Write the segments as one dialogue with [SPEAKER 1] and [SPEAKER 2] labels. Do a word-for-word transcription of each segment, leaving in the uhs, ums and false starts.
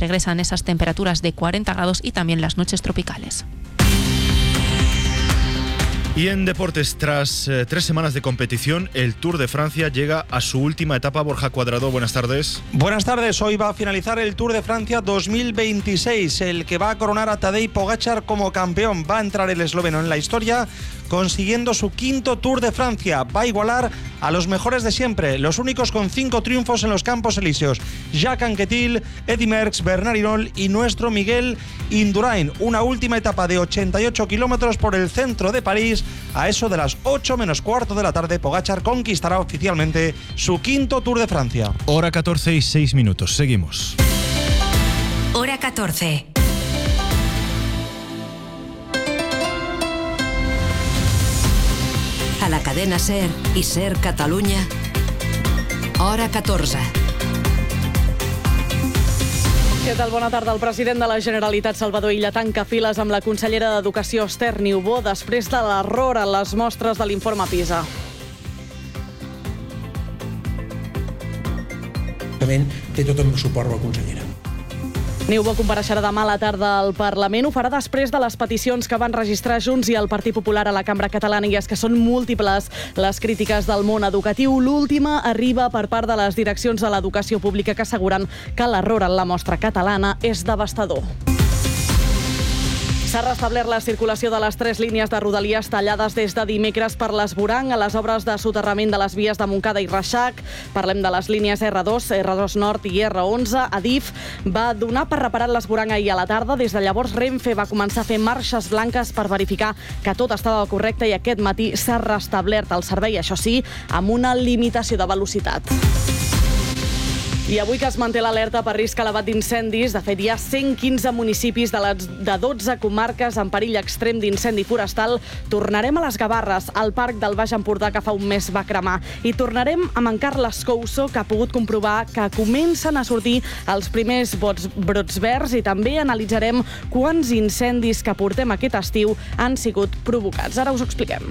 [SPEAKER 1] regresan esas temperaturas de cuarenta grados y también las noches tropicales.
[SPEAKER 2] Y en deportes, tras eh, tres semanas de competición, el Tour de Francia llega a su última etapa. Borja Cuadrado, buenas tardes.
[SPEAKER 3] Buenas tardes, hoy va a finalizar el Tour de Francia dos mil veintiséis, el que va a coronar a Tadej Pogačar como campeón. Va a entrar el esloveno en la historia consiguiendo su quinto Tour de Francia. Va a igualar a los mejores de siempre, los únicos con cinco triunfos en los Campos Elíseos: Jacques Anquetil, Eddy Merckx, Bernard Hinault y nuestro Miguel Indurain. Una última etapa de ochenta y ocho kilómetros por el centro de París. A eso de las ocho menos cuarto de la tarde, Pogačar conquistará oficialmente su quinto Tour de Francia.
[SPEAKER 2] Hora catorce y seis minutos. Seguimos.
[SPEAKER 4] Hora catorce. A la cadena SER i SER Catalunya, hora catorze.
[SPEAKER 5] Què tal? Bona tarda. El president de la Generalitat, Salvador Illa, tanca files amb la consellera d'Educació, Esther Niubó, després de l'error en les mostres de l'informe PISA.
[SPEAKER 6] Té tot el meu suport a la consellera.
[SPEAKER 5] Niubó compareixerà demà a la tarda al Parlament. Ho farà després de les peticions que van registrar Junts i el Partit Popular a la Cambra Catalana, i és que són múltiples les crítiques del món educatiu. L'última arriba per part de les direccions de l'educació pública, que asseguren que l'error en la mostra catalana és devastador. S'ha restablert la circulació de les tres línies de Rodalies tallades des de dimecres per l'esborang a les obres de soterrament de les vies de Montcada i Reixac. Parlem de les línies erre dos, erre dos Nord i erre onze. Adif va donar per reparat l'esborang ahir a la tarda. Des de llavors, Renfe va començar a fer marxes blanques per verificar que tot estava correcte, i aquest matí s'ha restablert el servei, això sí, amb una limitació de velocitat. I avui que es manté l'alerta per risc elevat d'incendis, de fet hi ha cent quinze municipis de, les, de dotze comarques en perill extrem d'incendi forestal, tornarem a les Gavarres, al Parc del Baix Empordà, que fa un mes va cremar. I tornarem amb en Carles Couso, que ha pogut comprovar que comencen a sortir els primers brots, brots verds, i també analitzarem quants incendis que portem aquest estiu han sigut provocats. Ara us ho expliquem.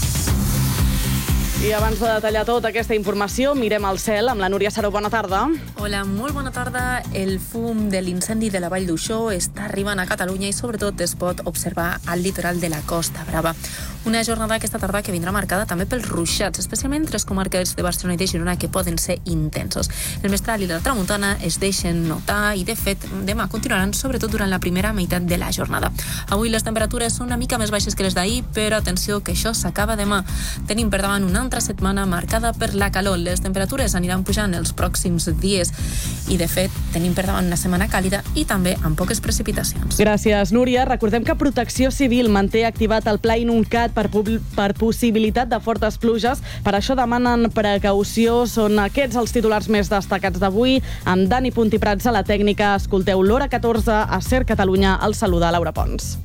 [SPEAKER 5] I abans de detallar tota aquesta informació, mirem al cel amb la Núria Saró. Bona tarda.
[SPEAKER 7] Hola, molt bona tarda. El fum de l'incendi de la Vall d'Uixó està arribant a Catalunya i sobretot es pot observar al litoral de la Costa Brava. Una jornada aquesta tarda que vindrà marcada també pels ruixats, especialment tres comarques de Barcelona i de Girona, que poden ser intensos. El mestral i la tramuntana es deixen notar i, de fet, demà continuaran, sobretot durant la primera meitat de la jornada. Avui les temperatures són una mica més baixes que les d'ahir, però atenció que això s'acaba demà. Tenim per davant una altra setmana marcada per la calor. Les temperatures aniran pujant els pròxims dies i, de fet, tenim per davant una setmana càlida i també amb poques precipitacions.
[SPEAKER 5] Gràcies, Núria. Recordem que Protecció Civil manté activat el Pla Inuncat per, per possibilitat de fortes pluges. Per això demanen precaució. Són aquests els titulars més destacats d'avui. Amb Dani Puntiprats a la tècnica. Escolteu l'Hora catorze a SER Catalunya. El saluda Laura Pons.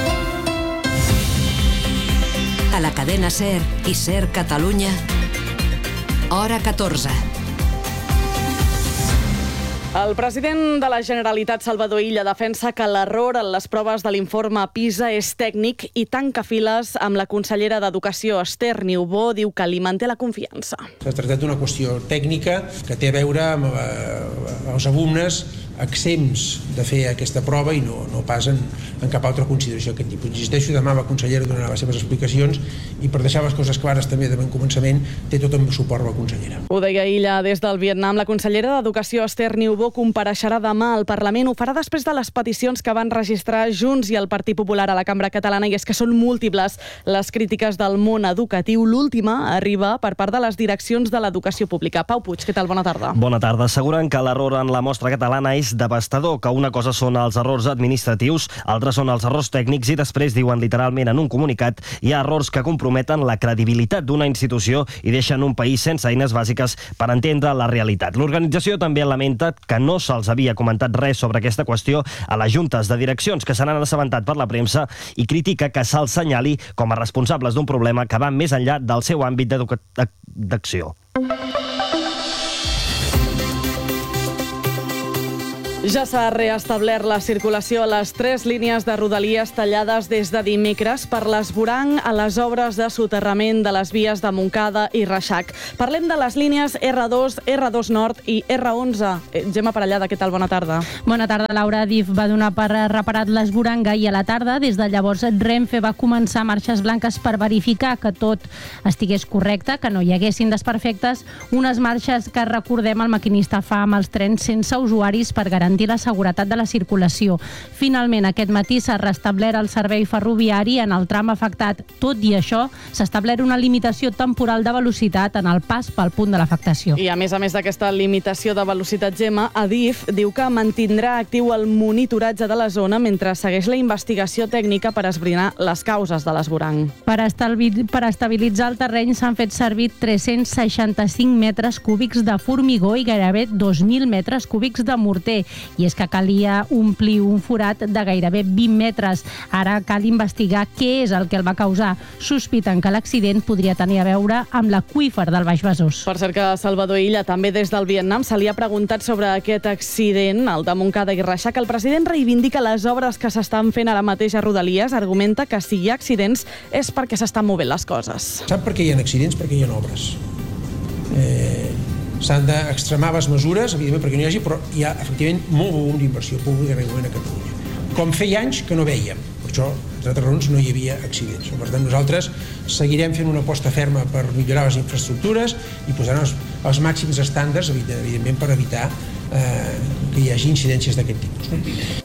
[SPEAKER 4] A la cadena SER i SER Catalunya, hora catorze.
[SPEAKER 5] El president de la Generalitat, Salvador Illa, defensa que l'error en les proves de l'informe PISA és tècnic i tanca files amb la consellera d'Educació, Esther Niubó. Diu que li manté la confiança.
[SPEAKER 6] S'ha tractat d'una qüestió tècnica que té a veure amb els alumnes exempts de fer aquesta prova i no, no pas en, en cap altra consideració d'aquest tipus. Insisteixo, demà la consellera donarà les seves explicacions i, per deixar les coses clares també de bon començament, té tot el meu suport a la consellera.
[SPEAKER 5] Ho deia Illa des del Vietnam. La consellera d'Educació, Esther Niubó, compareixerà demà al Parlament. Ho farà després de les peticions que van registrar Junts i el Partit Popular a la Cambra Catalana, i és que són múltiples les crítiques del món educatiu. L'última arriba per part de les direccions de l'educació pública. Pau Puig, què tal? Bona tarda.
[SPEAKER 8] Bona tarda. Asseguren que l'error en la mostra catalana és devastador, que una cosa són els errors administratius, altres són els errors tècnics, i després diuen literalment en un comunicat: hi ha errors que comprometen la credibilitat d'una institució i deixen un país sense eines bàsiques per entendre la realitat. L'organització també lamenta que no se'ls havia comentat res sobre aquesta qüestió a les juntes de direccions, que se n'han assabentat per la premsa, i critica que se'ls senyali com a responsables d'un problema que va més enllà del seu àmbit d'acció.
[SPEAKER 5] Ja s'ha reestablert la circulació a les tres línies de Rodalies tallades des de dimecres per l'esvoranc a les obres de soterrament de les vies de Montcada i Reixac. Parlem de les línies erre dos, erre dos Nord i erre onze. Gemma Parellada, què tal? Bona tarda.
[SPEAKER 9] Bona tarda, Laura. Adif va donar per reparat l'esvoranc ahir a la tarda. Des de llavors, Renfe va començar marxes blanques per verificar que tot estigués correcte, que no hi haguessin desperfectes. Unes marxes que, recordem, el maquinista fa amb els trens sense usuaris per garantir la seguretat de la circulació. Finalment, aquest matí s'ha restablert el servei ferroviari en el tram afectat. Tot i això, s'ha establert una limitació temporal de velocitat en el pas pel punt de l'afectació.
[SPEAKER 5] I a més a més d'aquesta limitació de velocitat, Gemma, Adif diu que mantindrà actiu el monitoratge de la zona mentre segueix la investigació tècnica per esbrinar les causes de l'esvoranc.
[SPEAKER 9] Per, per estabilitzar el terreny s'han fet servir tres-cents seixanta-cinc metres cúbics de formigó i gairebé dos mil metres cúbics de morter. I és que calia omplir un forat de gairebé vint metres. Ara cal investigar què és el que el va causar. Sospiten que l'accident podria tenir a veure amb l'aqüífer del Baix Besòs.
[SPEAKER 5] Per cert que Salvador Illa, també des del Vietnam, se li ha preguntat sobre aquest accident, el de Montcada i Reixac. El president reivindica les obres que s'estan fent ara mateix a Rodalies. Argumenta que si hi ha accidents és perquè s'estan movent les coses.
[SPEAKER 6] Sap per què hi ha accidents? Perquè hi ha obres. Eh... S'han d'extremar les mesures, evidentment, perquè no hi hagi, però hi ha, efectivament, molt volum d'inversió pública realment a Catalunya. Com feia anys que no vèiem. Per això, entre altres raons, no hi havia accidents. Per tant, nosaltres seguirem fent una aposta ferma per millorar les infraestructures i posarem els, els màxims estàndards, evidentment, per evitar eh, que hi hagi incidències d'aquest tipus. No?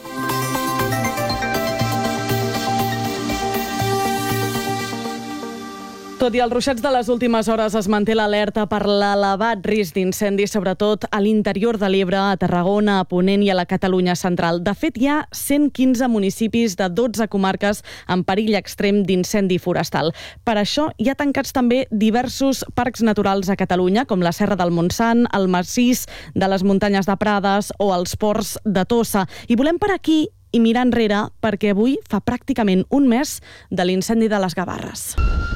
[SPEAKER 5] Tot i els ruixats de les últimes hores, es manté l'alerta per l'elevat risc d'incendi, sobretot a l'interior de l'Ebre, a Tarragona, a Ponent i a la Catalunya central. De fet, hi ha cent quinze municipis de dotze comarques en perill extrem d'incendi forestal. Per això hi ha tancats també diversos parcs naturals a Catalunya, com la Serra del Montsant, el Massís de les Muntanyes de Prades o els Ports de Tossa. I volem per aquí i mirar enrere, perquè avui fa pràcticament un mes de l'incendi de les Gavarres.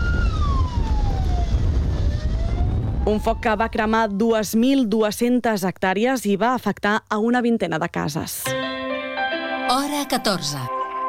[SPEAKER 5] Un foc que va cremar dues mil dues-centes hectàrees i va afectar a una vintena de cases.
[SPEAKER 4] Hora catorze.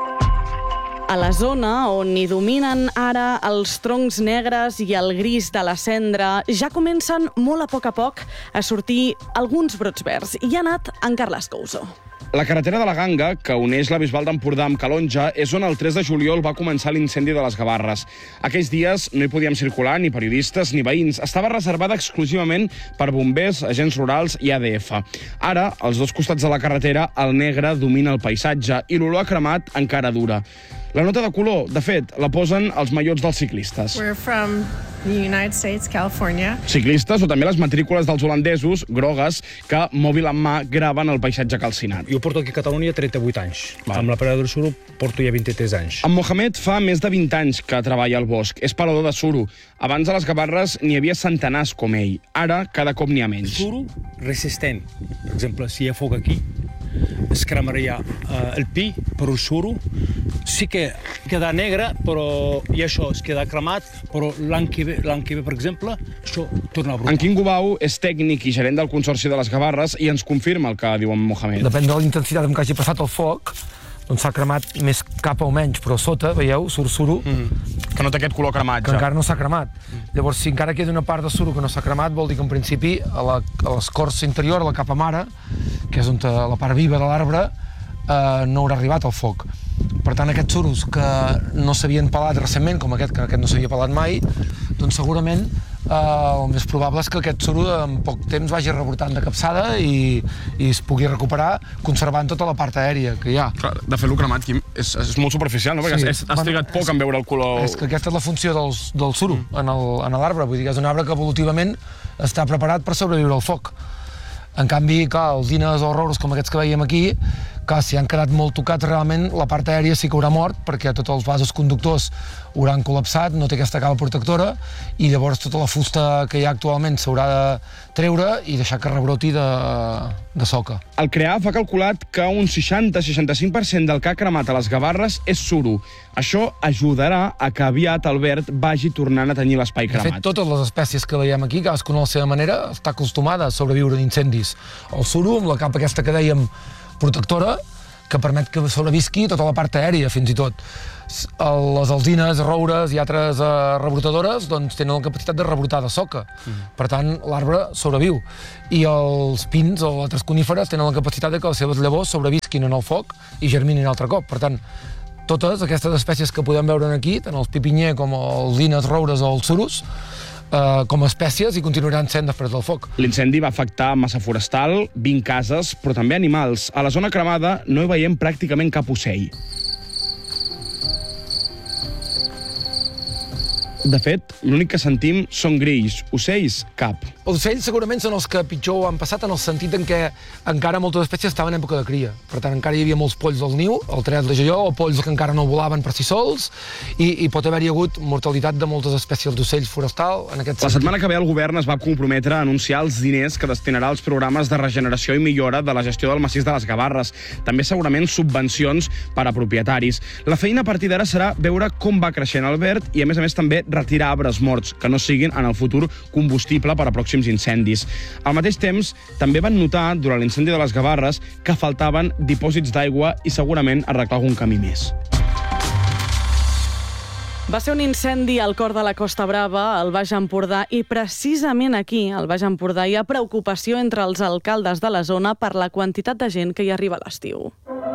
[SPEAKER 5] A la zona on hi dominen ara els troncs negres i el gris de la cendra, ja comencen molt a poc a poc a sortir alguns brots verds. I ha anat en Carles Couso.
[SPEAKER 10] La carretera de la Ganga, que uneix la Bisbal d'Empordà amb Calonja, és on el tres de juliol va començar l'incendi de les Gavarres. Aquells dies no hi podíem circular ni periodistes ni veïns. Estava reservada exclusivament per bombers, agents rurals i A D F. Ara, als dos costats de la carretera, el negre domina el paisatge i l'olor a cremat encara dura. La nota de color, de fet, la posen els maillots dels ciclistes.
[SPEAKER 11] We're from the United States, California.
[SPEAKER 10] Ciclistes o també les matrícules dels holandesos, grogues, que, mòbil en mà, graven el paisatge calcinat.
[SPEAKER 12] Jo porto aquí a Catalunya trenta-vuit anys. Val. Amb la parada del suro porto ja vint-i-tres anys.
[SPEAKER 10] En Mohamed fa més de vint anys que treballa al bosc. És parador de suro. Abans a les Gavarres n'hi havia centenars com ell. Ara, cada cop n'hi ha menys.
[SPEAKER 12] Suro resistent. Per exemple, si hi ha foc aquí, es cremaria uh, el pi, però el suro sí que queda negre, però i això es queda cremat, però l'any que ve, l'any que ve, per exemple, això torna a brotar.
[SPEAKER 10] En Quim Gubau és tècnic i gerent del Consorci de les Gavarres i ens confirma el que diu en Mohamed.
[SPEAKER 13] Depèn de la intensitat amb què hagi passat el foc, doncs s'ha cremat més cap o menys, però sota, veieu, surt suro,
[SPEAKER 10] mm. que no té aquest color cremat,
[SPEAKER 13] que encara no s'ha cremat. Mm. Llavors, si encara queda una part de suro que no s'ha cremat, vol dir que en principi a l'escorça interior, a la capa mare, que és on la part viva de l'arbre, eh, no haurà arribat el foc. Per tant, aquests suros que no s'havien pelat recentment, com aquest, que aquest no s'havia pelat mai, doncs segurament eh, el més probable és que aquest suro en poc temps vagi rebrotant de capçada i, i es pugui recuperar conservant tota la part aèria que hi ha.
[SPEAKER 10] Clar, de fet, el cremat, Quim, és, és molt superficial, no? Perquè sí. has, has trigat poc en veure el color...
[SPEAKER 13] És que aquesta és la funció dels, del suro mm. en l'arbre. Vull dir que és un arbre que evolutivament està preparat per sobreviure al foc. En canvi, clar, els dines o roros com aquests que veiem aquí, Clar, si han quedat molt tocats, realment la part aèria sí que haurà mort, perquè tots els vasos conductors hauran col·lapsat, no té aquesta capa protectora, i llavors tota la fusta que hi ha actualment s'haurà de treure i deixar que rebroti de, de soca.
[SPEAKER 10] El CREAF ha calculat que un seixanta a seixanta-cinc per cent del que ha cremat a les Gavarres és suro. Això ajudarà a que aviat el verd vagi tornant a tenyir l'espai cremat.
[SPEAKER 13] De fet, totes les espècies que veiem aquí, cadascuna a la seva manera, està acostumada a sobreviure en incendis. El suro, amb la capa aquesta que dèiem protectora, que permet que sobrevisqui tota la part aèria, fins i tot. Les alzines, roures i altres uh, rebrotadores doncs, tenen la capacitat de rebrotar de soca. Mm. Per tant, l'arbre sobreviu. I els pins o altres coníferes tenen la capacitat de que les seves llavors sobrevisquin en el foc i germinin altre cop. Per tant, totes aquestes espècies que podem veure aquí, tant els pipinyer com els alzines, roures o els suros, Uh, com a espècies i continuaran sent després del foc.
[SPEAKER 10] L'incendi va afectar massa forestal, vint cases, però també animals. A la zona cremada no hi veiem pràcticament cap ocell. De fet, l'únic que sentim són grills, ocells, cap.
[SPEAKER 13] Els ocells segurament són els que pitjor ho han passat en el sentit en què encara moltes espècies estaven en època de cria. Per tant, encara hi havia molts polls del niu, el tres de juliol, o polls que encara no volaven per si sols, i, i pot haver-hi hagut mortalitat de moltes espècies d'ocells forestal en aquest sentit.
[SPEAKER 10] La setmana que ve el govern es va comprometre a anunciar els diners que destinarà als programes de regeneració i millora de la gestió del massís de les Gavarres. També segurament subvencions per a propietaris. La feina a partir d'ara serà veure com va creixent el verd i, a més a més, també retirar arbres morts, que no siguin en el futur combustible per a pròxims incendis. Al mateix temps, també van notar, durant l'incendi de les Gavarres, que faltaven dipòsits d'aigua i segurament arreglar algun camí més.
[SPEAKER 5] Va ser un incendi al cor de la Costa Brava, al Baix Empordà, i precisament aquí, al Baix Empordà, hi ha preocupació entre els alcaldes de la zona per la quantitat de gent que hi arriba a l'estiu.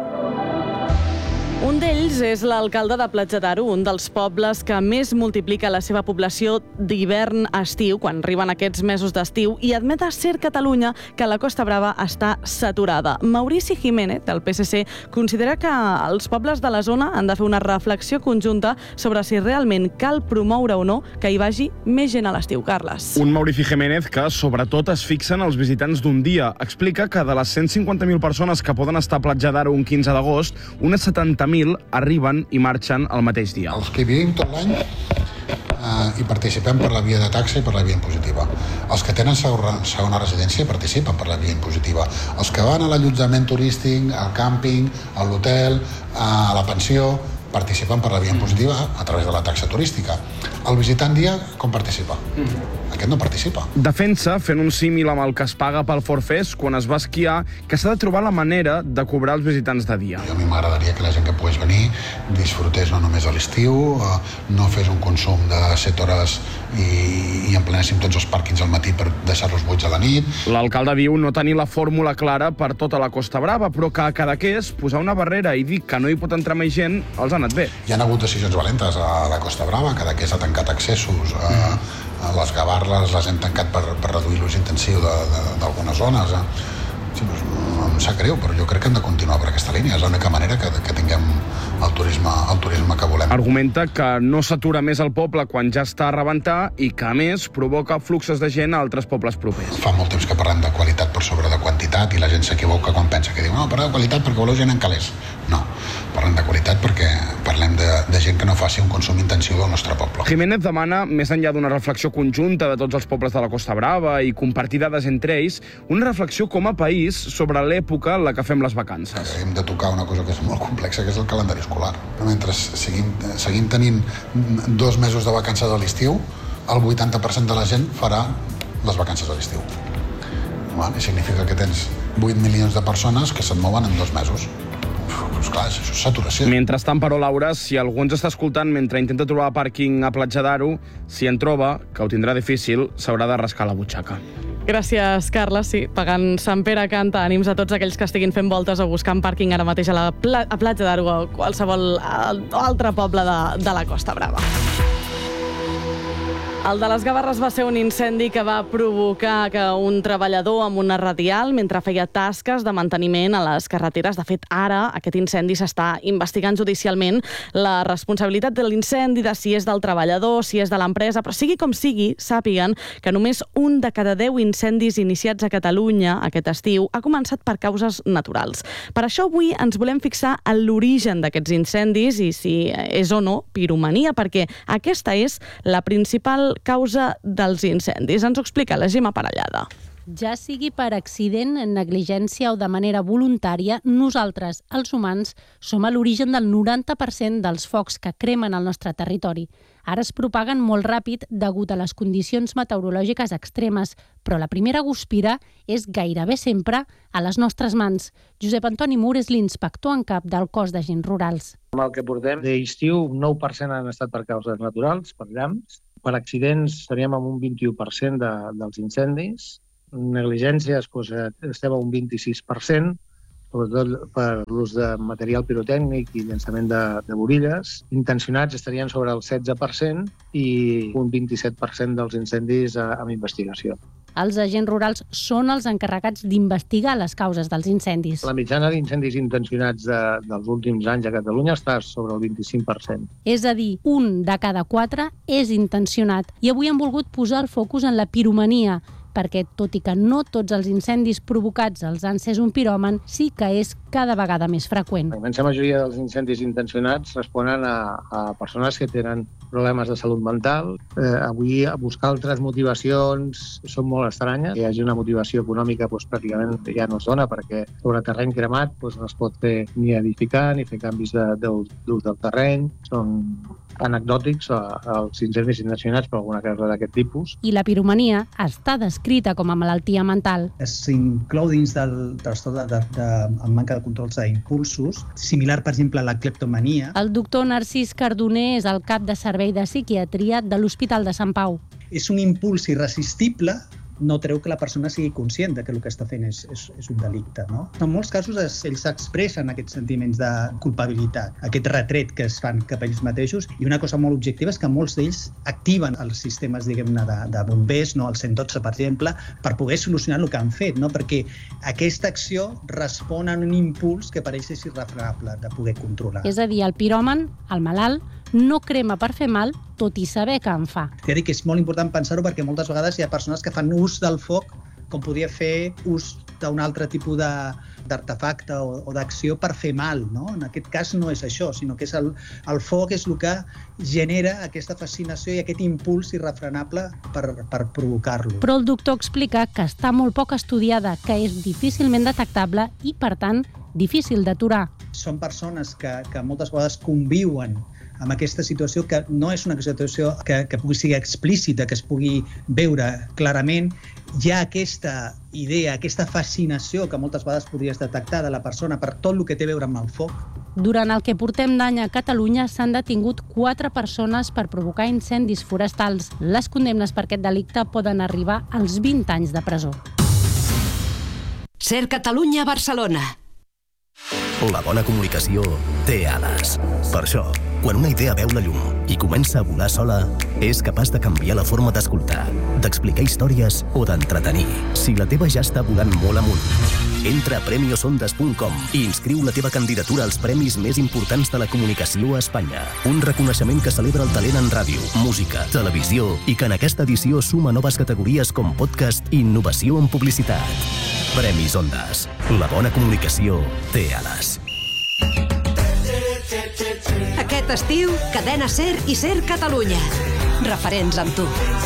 [SPEAKER 5] Un d'ells és l'alcalde de Platja d'Aro, un dels pobles que més multiplica la seva població d'hivern a estiu, quan arriben aquests mesos d'estiu, i admet a Ser Catalunya que la Costa Brava està saturada. Maurici Jiménez, del P S C, considera que els pobles de la zona han de fer una reflexió conjunta sobre si realment cal promoure o no que hi vagi més gent a l'estiu, Carles.
[SPEAKER 10] Un Maurici Jiménez que, sobretot, es fixa en els visitants d'un dia. Explica que de les cent cinquanta mil persones que poden estar a Platja d'Aro un quinze d'agost, unes setanta mil arriben i marxen el mateix dia.
[SPEAKER 14] Els que vivim tot l'any eh, i participem per la via de taxa i per la via impositiva. Els que tenen segona, segona residència participen per la via impositiva. Els que van a l'allotjament turístic, al càmping, a l'hotel, a la pensió, participen per la via impositiva a través de la taxa turística. El visitant dia, com participa? Aquest no participa.
[SPEAKER 10] Defensa, fent un símil amb el que es paga pel Forfest quan es va esquiar, que s'ha de trobar la manera de cobrar els visitants de dia.
[SPEAKER 14] A mi m'agradaria que la gent que pogués venir disfrutés no només a l'estiu, no fes un consum de set hores i, i emplenéssim tots els pàrquings al matí per deixar-los buits a la nit.
[SPEAKER 10] L'alcalde diu no tenir la fórmula clara per tota la Costa Brava, però que a Cadaqués posar una barrera i dir que no hi pot entrar més gent els ha anat bé.
[SPEAKER 14] Hi ha hagut decisions valentes a la Costa Brava, Cadaqués ha tancat accessos, a, a les Gavarres les hem tancat per, per reduir l'ús intensiu d'algunes zones. Sí, doncs, em sap greu, però jo crec que hem de continuar per aquesta línia. És l'única manera que, que tinguem el turisme, el turisme que volem.
[SPEAKER 10] Argumenta que no s'atura més el poble quan ja està a rebentar i que, a més, provoca fluxos de gent a altres pobles propers.
[SPEAKER 14] Fa molt temps que parlem de qualitat per sobre de quantitat i la gent s'equivoca quan pensa que diu no, parlem de qualitat perquè voleu gent en calés. No, parlem de qualitat perquè parlem de, de gent que no faci un consum intensiu del nostre poble.
[SPEAKER 10] Jiménez demana, més enllà d'una reflexió conjunta de tots els pobles de la Costa Brava i compartir dades entre ells, una reflexió com a país sobre l'època en la que fem les vacances.
[SPEAKER 14] Hem de tocar una cosa que és molt complexa, que és el calendari escolar. Mentre seguim, seguim tenint dos mesos de vacances a l'estiu, el vuitanta per cent de la gent farà les vacances a l'estiu. I significa que tens vuit milions de persones que se't mouen en dos mesos. Pues clar, això és saturació.
[SPEAKER 10] Mentrestant, però, Laura, si algú ens està escoltant mentre intenta trobar pàrquing a Platja d'Aro, si en troba, que ho tindrà difícil, s'haurà de rascar la butxaca.
[SPEAKER 5] Gràcies, Carles. Sí, pagant Sant Pere canta, ànims a tots aquells que estiguin fent voltes o buscant pàrquing ara mateix a la pla a Platja d'Aro o qualsevol altre poble de, de la Costa Brava. El de les Gavarres va ser un incendi que va provocar que un treballador amb una radial mentre feia tasques de manteniment a les carreteres. De fet, ara aquest incendi s'està investigant judicialment la responsabilitat de l'incendi, de si és del treballador, si és de l'empresa, però sigui com sigui, sàpiguen que només un de cada deu incendis iniciats a Catalunya aquest estiu ha començat per causes naturals. Per això avui ens volem fixar en l'origen d'aquests incendis i si és o no piromania, perquè aquesta és la principal causa dels incendis. Ens ho explica la Gemma Parellada.
[SPEAKER 9] Ja sigui per accident, negligència o de manera voluntària, nosaltres, els humans, som a l'origen del noranta per cent dels focs que cremen al nostre territori. Ara es propaguen molt ràpid degut a les condicions meteorològiques extremes, però la primera guspira és gairebé sempre a les nostres mans. Josep Antoni Mur és l'inspector en cap del cos d'agents rurals.
[SPEAKER 15] Amb el que portem d'estiu, un nou per cent han estat per causes naturals, per llamps. Per accidents estaríem amb un vint-i-u per cent de, dels incendis. Negligències, doncs, estem a un vint-i-sis per cent, sobretot per l'ús de material pirotècnic i llançament de, de borilles. Intencionats estarien sobre el setze per cent i un vint-i-set per cent dels incendis amb investigació.
[SPEAKER 9] Els agents rurals són els encarregats d'investigar les causes dels incendis.
[SPEAKER 15] La mitjana d'incendis intencionats de, dels últims anys a Catalunya està sobre el vint-i-cinc per cent.
[SPEAKER 9] És a dir, un de cada quatre és intencionat. I avui hem volgut posar el focus en la piromania, perquè, tot i que no tots els incendis provocats els ha encès un piròman, sí que és cada vegada més freqüent.
[SPEAKER 15] La immensa majoria dels incendis intencionats responen a, a persones que tenen problemes de salut mental. Eh, avui, a buscar altres motivacions són molt estranyes. Que hi hagi una motivació econòmica doncs, pràcticament ja no es dona, perquè sobre terreny cremat doncs, no es pot fer ni edificar ni fer canvis de, de, d'ús del terreny. Són anecdòtics els incendis intencionats per alguna cosa d'aquest tipus.
[SPEAKER 9] I la piromania està descrita com a malaltia mental.
[SPEAKER 16] S'inclou dins del trastorn de, de, de, de manca de controls d'impulsos, similar, per exemple, a la cleptomania.
[SPEAKER 9] El doctor Narcís Cardoner és el cap de servei de psiquiatria de l'Hospital de Sant Pau.
[SPEAKER 16] És un impuls irresistible, no treu que la persona sigui conscient de que el que està fent és, és, és un delicte. No? En molts casos es, ells expressen aquests sentiments de culpabilitat, aquest retret que es fan cap a ells mateixos, i una cosa molt objectiva és que molts d'ells activen els sistemes, diguem-ne, de, de bombers, no? El cent dotze, per exemple, per poder solucionar el que han fet, no? Perquè aquesta acció respon a un impuls que per ells és irrefrenable de poder controlar.
[SPEAKER 9] És a dir, el piròman, el malalt, no crema per fer mal, tot i saber que en fa.
[SPEAKER 16] Ja dic que és molt important pensar-ho perquè moltes vegades hi ha persones que fan ús del foc com podia fer ús d'un altre tipus de, d'artefacte o, o d'acció per fer mal. No? En aquest cas no és això, sinó que és el, el foc és el que genera aquesta fascinació i aquest impuls irrefrenable per, per provocar-lo.
[SPEAKER 9] Però el doctor explica que està molt poc estudiada, que és difícilment detectable i, per tant, difícil d'aturar.
[SPEAKER 16] Són persones que, que moltes vegades conviuen amb aquesta situació que no és una situació que, que pugui ser explícita, que es pugui veure clarament. Hi ha aquesta idea, aquesta fascinació que moltes vegades podries detectar de la persona per tot el que té a veure amb el foc.
[SPEAKER 9] Durant el que portem d'any a Catalunya s'han detingut quatre persones per provocar incendis forestals. Les condemnes per aquest delicte poden arribar als vint anys de presó.
[SPEAKER 4] Ser Catalunya a Barcelona.
[SPEAKER 17] La bona comunicació té ales. Per això, quan una idea veu la llum i comença a volar sola, és capaç de canviar la forma d'escoltar, d'explicar històries o d'entretenir. Si la teva ja està volant molt amunt, entra a premios ondas punt com i inscriu la teva candidatura als premis més importants de la comunicació a Espanya. Un reconeixement que celebra el talent en ràdio, música, televisió i que en aquesta edició suma noves categories com podcast i innovació en publicitat. Premis Ondas. La bona comunicació té ales.
[SPEAKER 4] Aquest estiu, Cadena Ser i Ser Catalunya. Referents amb tu.